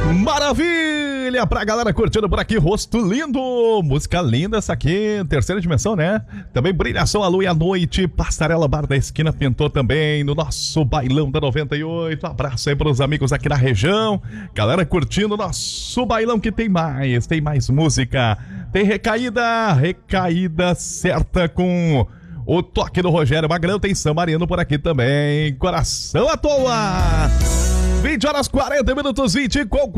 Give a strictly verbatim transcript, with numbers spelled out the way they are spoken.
Maravilha! Pra galera curtindo por aqui, Rosto Lindo. Música linda essa aqui, terceira dimensão, né? Também Brilhação, a Lua e a Noite. Passarela Bar da Esquina pintou também no nosso bailão da noventa e oito. Abraço aí pros amigos aqui da região. Galera curtindo o nosso bailão, que tem mais, tem mais música. Tem recaída, recaída certa com o toque do Rogério Magrão. Tem São Marino por aqui também. Coração à toa! vinte horas quarenta minutos, vinte com